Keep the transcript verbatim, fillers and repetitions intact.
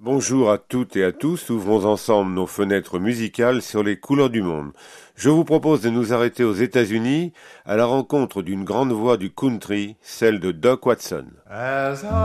Bonjour à toutes et à tous, ouvrons ensemble nos fenêtres musicales sur les couleurs du monde. Je vous propose de nous arrêter aux États-Unis à la rencontre d'une grande voix du country, celle de Doc Watson. As